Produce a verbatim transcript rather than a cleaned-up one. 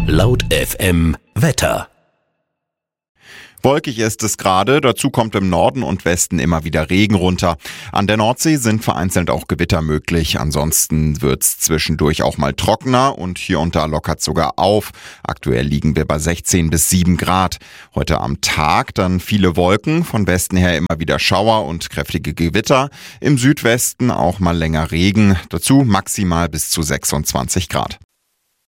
Laut F M Wetter. Wolkig ist es gerade, dazu kommt im Norden und Westen immer wieder Regen runter. An der Nordsee sind vereinzelt auch Gewitter möglich, ansonsten wird's zwischendurch auch mal trockener und hier und da lockert sogar auf. Aktuell liegen wir bei sechzehn bis sieben Grad. Heute am Tag dann viele Wolken, von Westen her immer wieder Schauer und kräftige Gewitter. Im Südwesten auch mal länger Regen, dazu maximal bis zu sechsundzwanzig Grad.